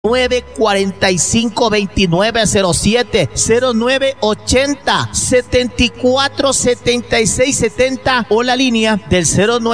945-2907, 0980-747670 o la línea del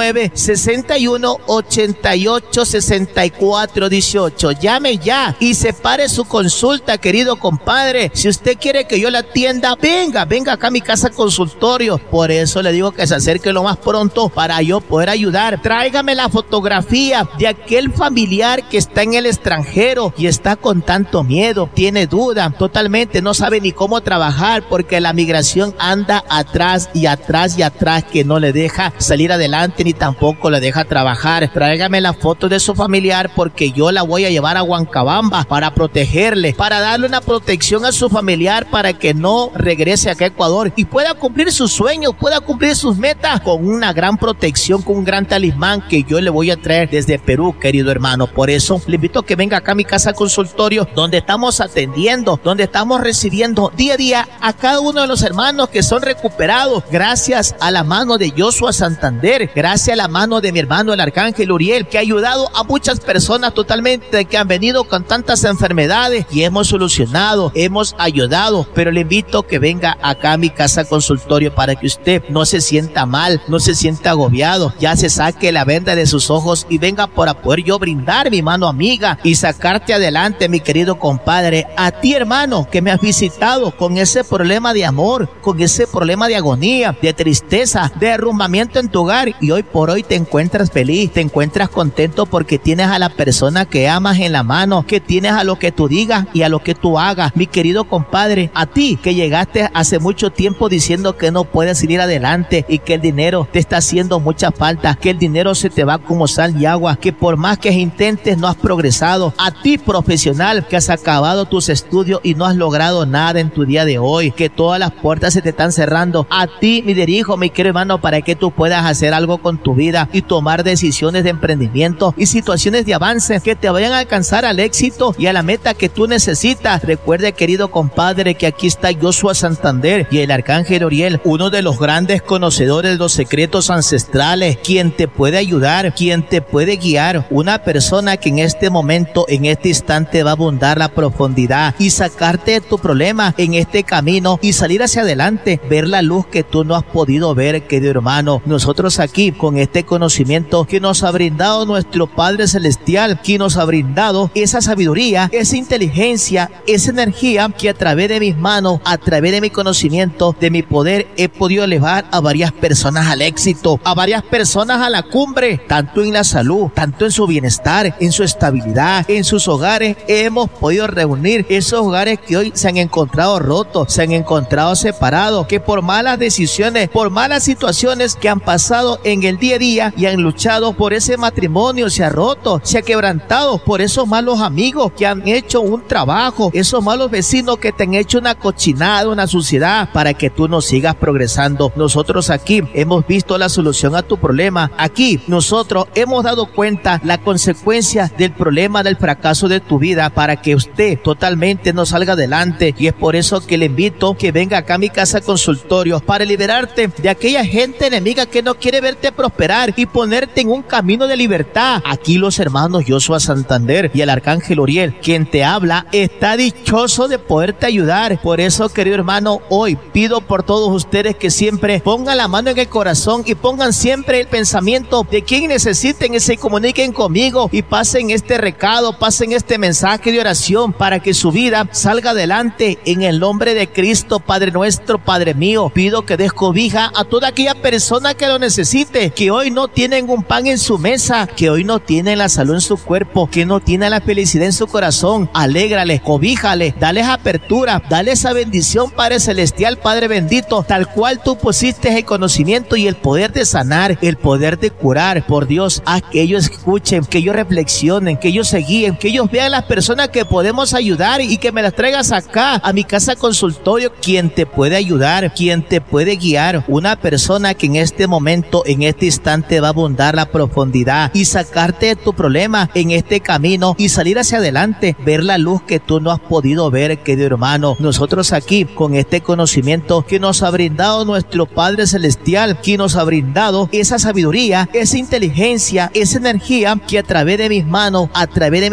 0961-886418. Llame ya y separe su consulta, querido compadre. Si usted quiere que yo la atienda, venga acá a mi casa consultorio. Por eso le digo que se acerque lo más pronto para yo poder ayudar. Tráigame la fotografía de aquel familiar que está en el extranjero y está con tanto miedo, tiene duda, totalmente no sabe ni cómo trabajar porque la migración anda atrás y atrás y atrás, que no le deja salir adelante ni tampoco le deja trabajar. Tráigame la foto de su familiar porque yo la voy a llevar a Huancabamba para protegerle, para darle una protección a su familiar para que no regrese acá a Ecuador y pueda cumplir sus sueños, pueda cumplir sus metas con una gran protección, con un gran talismán que yo le voy a traer desde Perú, querido hermano. Por eso le invito a que venga acá a mi casa consultorio, donde estamos atendiendo, donde estamos recibiendo día a día a cada uno de los hermanos que son recuperados gracias a la mano de Joshua Santander, gracias a la mano de mi hermano el Arcángel Uriel, que ha ayudado a muchas personas totalmente que han venido con tantas enfermedades y hemos solucionado, hemos ayudado. Pero le invito a que venga acá a mi casa consultorio para que usted no se sienta mal, no se sienta agobiado, ya se saque la venda de sus ojos y venga para poder yo brindar mi mano amiga y sacarte adelante, mi querido compadre. A ti, hermano, que me has visitado con ese problema de amor, con ese problema de agonía, de tristeza, de derrumbamiento en tu hogar, y hoy por hoy te encuentras feliz, te encuentras contento porque tienes a la persona que amas en la mano, que tienes a lo que tú digas y a lo que tú hagas. Mi querido compadre, a ti que llegaste hace mucho tiempo diciendo que no puedes salir adelante y que el dinero te está haciendo mucha falta, que el dinero se te va como sal y agua, que por más que intentes no has progresado. A ti, profesional, que has acabado tus estudios y no has logrado nada en tu día de hoy, que todas las puertas se te están cerrando. A ti me dirijo, mi querido hermano, para que tú puedas hacer algo con tu vida y tomar decisiones de emprendimiento y situaciones de avance que te vayan a alcanzar al éxito y a la meta que tú necesitas. Recuerde, querido compadre, que aquí está Joshua Santander y el Arcángel Uriel, uno de los grandes conocedores de los secretos ancestrales, quien te puede ayudar, quien te puede guiar, una persona que en este momento, en este instante, va a abundar la profundidad y sacarte de tu problema en este camino y salir hacia adelante, ver la luz que tú no has podido ver, querido hermano. Nosotros aquí, con este conocimiento que nos ha brindado nuestro Padre Celestial, que nos ha brindado esa sabiduría, esa inteligencia, esa energía, que a través de mis manos, a través de mi conocimiento, de mi poder, he podido elevar a varias personas al éxito, a varias personas a la cumbre, tanto en la salud, tanto en su bienestar, en su estabilidad, en sus hogares. Hemos podido reunir esos hogares que hoy se han encontrado rotos, se han encontrado separados, que por malas decisiones, por malas situaciones que han pasado en el día a día y han luchado por ese matrimonio, se ha roto, se ha quebrantado por esos malos amigos que han hecho un trabajo, esos malos vecinos que te han hecho una cochinada, una suciedad, para que tú no sigas progresando. Nosotros aquí hemos visto la solución a tu problema. Aquí nosotros hemos dado cuenta la consecuencia del problema del fracaso de tu vida, para que usted totalmente no salga adelante. Y es por eso que le invito que venga acá a mi casa consultorio para liberarte de aquella gente enemiga que no quiere verte prosperar y ponerte en un camino de libertad. Aquí los hermanos Joshua Santander y el Arcángel Uriel, quien te habla, está dichoso de poderte ayudar. Por eso, querido hermano, hoy pido por todos ustedes que siempre pongan la mano en el corazón y pongan siempre el pensamiento de quien necesiten y se comuniquen conmigo y pasen este recado, pasen este mensaje de oración para que su vida salga adelante en el nombre de Cristo. Padre nuestro, Padre mío, pido que des cobija a toda aquella persona que lo necesite, que hoy no tienen un pan en su mesa, que hoy no tienen la salud en su cuerpo, que no tienen la felicidad en su corazón. Alégrale, cobíjale, dales apertura, dale esa bendición, Padre Celestial, Padre bendito, tal cual tú pusiste el conocimiento y el poder de sanar, el poder de curar. Por Dios, haz que ellos escuchen, que ellos reflexionen, que ellos se guíen, que ellos vean las personas que podemos ayudar y que me las traigas acá a mi casa consultorio. Quien te puede ayudar, quien te puede guiar, una persona que en este momento, en este instante, va a abundar la profundidad y sacarte de tu problema en este camino y salir hacia adelante, ver la luz que tú no has podido ver, querido hermano. Nosotros aquí, con este conocimiento que nos ha brindado nuestro Padre Celestial, que nos ha brindado esa sabiduría, esa inteligencia, esa energía, que a través de mis manos, a través de mi conocimiento,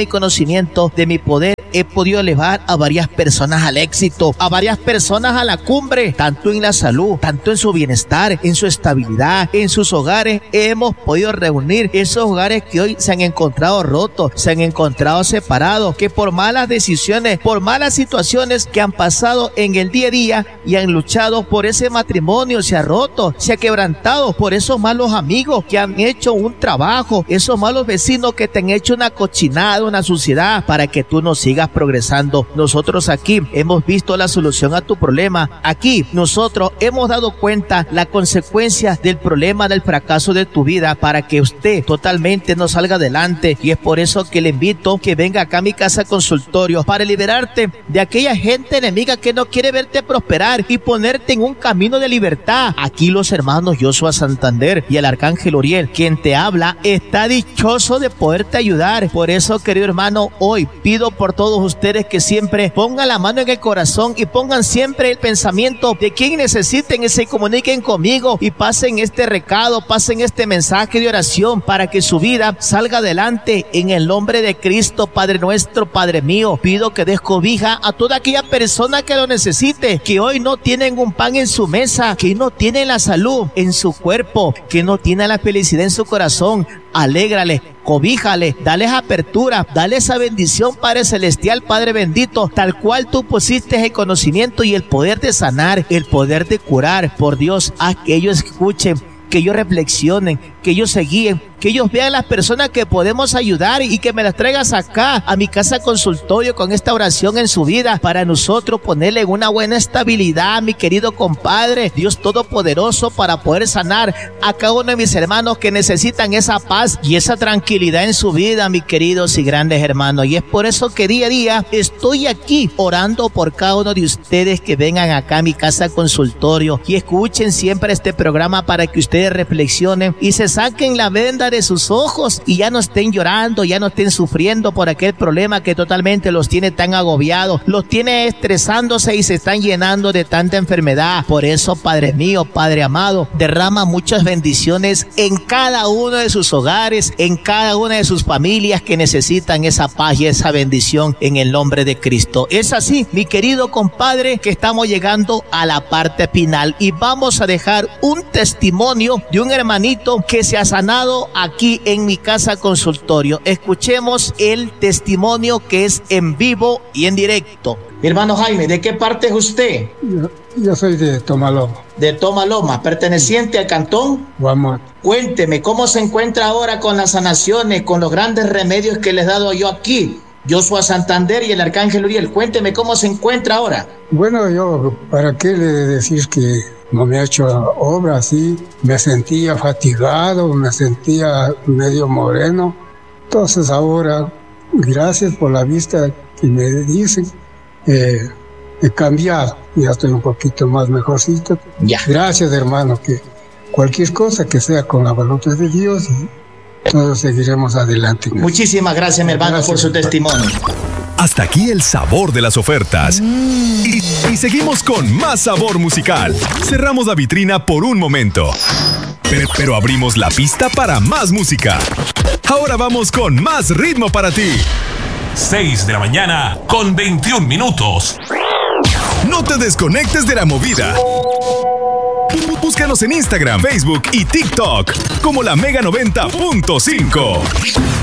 conocimiento de mi poder, he podido elevar a varias personas al éxito, a varias personas a la cumbre, tanto en la salud, tanto en su bienestar, en su estabilidad, en sus hogares. Hemos podido reunir esos hogares que hoy se han encontrado rotos, se han encontrado separados, que por malas decisiones, por malas situaciones que han pasado en el día a día y han luchado por ese matrimonio, se ha roto, se ha quebrantado por esos malos amigos que han hecho un trabajo, esos malos vecinos que te han hecho una cochinada, una suciedad, para que tú no sigas progresando. Nosotros aquí hemos visto la solución a tu problema. Aquí nosotros hemos dado cuenta la consecuencia del problema del fracaso de tu vida para que usted totalmente no salga adelante, y es por eso que le invito que venga acá a mi casa consultorio para liberarte de aquella gente enemiga que no quiere verte prosperar y ponerte en un camino de libertad. Aquí los hermanos Joshua Santander y el arcángel Uriel, quien te habla, está dichoso de poderte ayudar. Por eso, querido hermano, hoy pido por todos ustedes que siempre pongan la mano en el corazón y pongan siempre el pensamiento de quien necesiten y se comuniquen conmigo y pasen este recado, pasen este mensaje de oración para que su vida salga adelante en el nombre de Cristo. Padre nuestro, Padre mío, pido que des cobija a toda aquella persona que lo necesite, que hoy no tienen un pan en su mesa, que no tienen la salud en su cuerpo, que no tienen la felicidad en su corazón. Alégrale, cobíjale, dales apertura, dale esa bendición, Padre Celestial, Padre bendito, tal cual tú pusiste el conocimiento y el poder de sanar, el poder de curar. Por Dios, haz que ellos escuchen, que ellos reflexionen, que ellos se guíen, que ellos vean las personas que podemos ayudar y que me las traigas acá a mi casa consultorio con esta oración en su vida para nosotros ponerle en una buena estabilidad, mi querido compadre, Dios Todopoderoso, para poder sanar a cada uno de mis hermanos que necesitan esa paz y esa tranquilidad en su vida, mis queridos y grandes hermanos. Y es por eso que día a día estoy aquí orando por cada uno de ustedes que vengan acá a mi casa consultorio y escuchen siempre este programa para que ustedes reflexionen y se saquen la venda de sus ojos y ya no estén llorando, ya no estén sufriendo por aquel problema que totalmente los tiene tan agobiados, los tiene estresándose y se están llenando de tanta enfermedad. Por eso, Padre mío, Padre amado, derrama muchas bendiciones en cada uno de sus hogares, en cada una de sus familias que necesitan esa paz y esa bendición en el nombre de Cristo. Es así, mi querido compadre, que estamos llegando a la parte final y vamos a dejar un testimonio de un hermanito que se ha sanado aquí en mi casa consultorio. Escuchemos el testimonio que es en vivo y en directo. Mi hermano Jaime, ¿de qué parte es usted? Yo soy de Tomaloma. De Tomaloma, perteneciente al cantón Guamote. Cuénteme, ¿cómo se encuentra ahora con las sanaciones, con los grandes remedios que les he dado yo aquí? Joshua Santander y el arcángel Uriel, cuénteme cómo se encuentra ahora. Bueno, yo, ¿para qué le decís que no me ha hecho obra así? Me sentía fatigado, me sentía medio moreno. Entonces ahora, gracias por la vista que me dicen, he cambiado, ya estoy un poquito más mejorcito. Ya. Gracias, hermano, que cualquier cosa que sea con la voluntad de Dios, todos seguiremos adelante. Muchísimas gracias, mi hermano, por su testimonio. Hasta aquí el sabor de las ofertas. Y seguimos con más sabor musical. Cerramos la vitrina por un momento, pero abrimos la pista para más música. Ahora vamos con más ritmo para ti. 6 de la mañana con 21 minutos. No te desconectes de la movida. Búscanos en Instagram, Facebook y TikTok como la Mega 90.5.